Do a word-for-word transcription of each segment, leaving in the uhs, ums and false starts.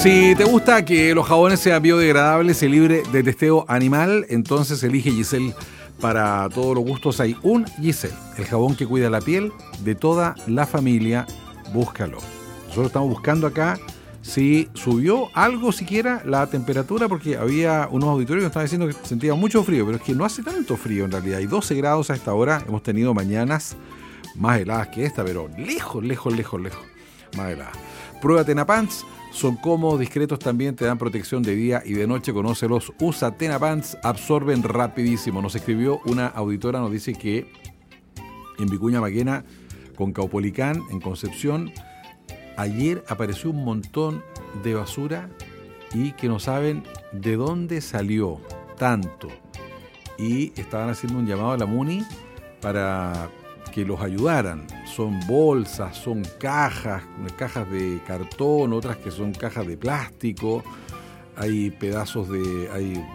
Si te gusta que los jabones sean biodegradables y libres de testeo animal, entonces elige Giselle. Para todos los gustos hay un Giselle, el jabón que cuida la piel de toda la familia. Búscalo. Nosotros estamos buscando acá si subió algo siquiera la temperatura, porque había unos auditorios que estaban diciendo que sentían mucho frío, pero es que no hace tanto frío en realidad. Hay doce grados a esta hora. Hemos tenido mañanas más heladas que esta, pero lejos, lejos, lejos, lejos más heladas. Prueba Tenapants. Son cómodos, discretos también, te dan protección de día y de noche. Conócelos, usa Tenapants, absorben rapidísimo. Nos escribió una auditora, nos dice que en Vicuña Maquena, con Caupolicán, en Concepción, ayer apareció un montón de basura y que no saben de dónde salió tanto. Y estaban haciendo un llamado a la MUNI para que los ayudaran. Son bolsas, son cajas, cajas de cartón, otras que son cajas de plástico, hay pedazos de, hay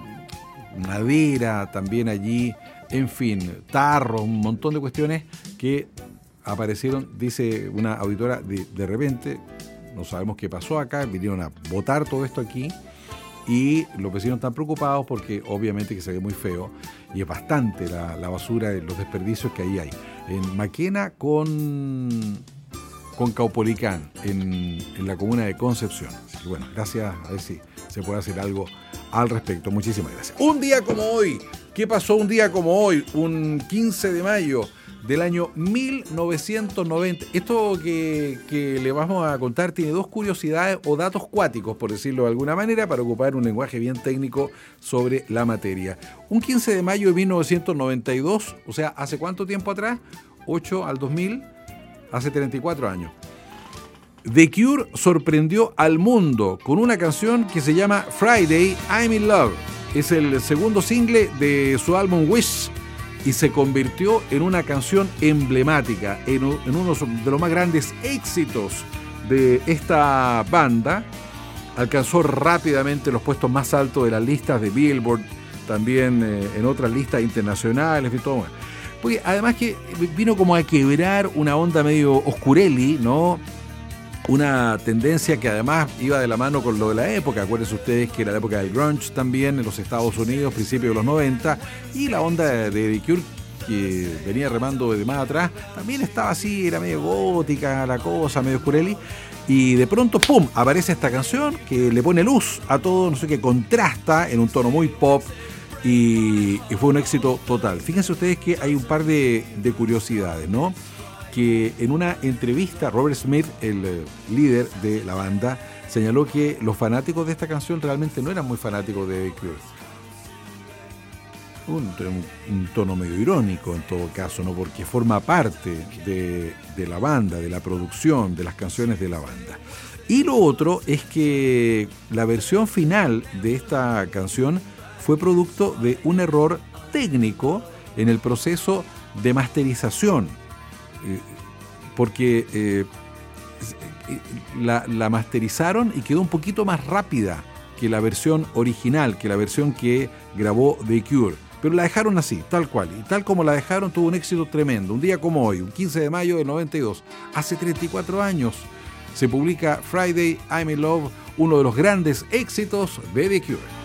madera también allí, en fin, tarros, un montón de cuestiones que aparecieron, dice una auditora, de, de repente, no sabemos qué pasó acá, vinieron a botar todo esto aquí. Y los vecinos están preocupados porque obviamente que se ve muy feo y es bastante la, la basura, los desperdicios que ahí hay. En Maquena con, con Caupolicán, en, en la comuna de Concepción. Así que bueno, gracias, a ver si se puede hacer algo al respecto. Muchísimas gracias. Un día como hoy, ¿qué pasó un día como hoy? Un quince de mayo del año mil novecientos noventa. Esto que, que le vamos a contar tiene dos curiosidades o datos cuáticos, por decirlo de alguna manera, para ocupar un lenguaje bien técnico sobre la materia. Un quince de mayo de mil novecientos noventa y dos, o sea, ¿hace cuánto tiempo atrás? ocho al dos mil, hace treinta y cuatro años. The Cure sorprendió al mundo con una canción que se llama Friday, I'm in Love. Es el segundo single de su álbum Wish, y se convirtió en una canción emblemática, en, en uno de los más grandes éxitos de esta banda. Alcanzó rápidamente los puestos más altos de las listas de Billboard, también eh, en otras listas internacionales y todo. Porque además que vino como a quebrar una onda medio oscureli, ¿no? Una tendencia que además iba de la mano con lo de la época. Acuérdense ustedes que era la época del grunge también en los Estados Unidos, principios de los noventa, y la onda de The Cure, que venía remando de más atrás, también estaba así, era medio gótica la cosa, medio oscureli, y de pronto, ¡pum!, aparece esta canción que le pone luz a todo, no sé qué, contrasta en un tono muy pop, y, y fue un éxito total. Fíjense ustedes que hay un par de, de curiosidades, ¿no? Que en una entrevista Robert Smith, el eh, líder de la banda, señaló que los fanáticos de esta canción realmente no eran muy fanáticos de The Cure. Un, un, un tono medio irónico en todo caso, ¿no? Porque forma parte de, de la banda, de la producción, de las canciones de la banda. Y lo otro es que la versión final de esta canción fue producto de un error técnico en el proceso de masterización. Eh, porque eh, la, la masterizaron y quedó un poquito más rápida que la versión original, que la versión que grabó The Cure, pero la dejaron así, tal cual, y tal como la dejaron tuvo un éxito tremendo. Un día como hoy, un quince de mayo del noventa y dos, hace treinta y cuatro años, se publica Friday, I'm in Love, uno de los grandes éxitos de The Cure.